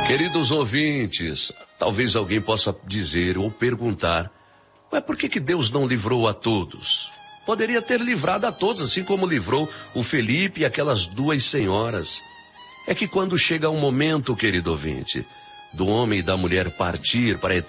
Queridos ouvintes, talvez alguém possa dizer ou perguntar, mas por que Deus não livrou a todos? Poderia ter livrado a todos, assim como livrou o Felipe e aquelas duas senhoras. É que quando chega um momento, querido ouvinte, do homem e da mulher partir para a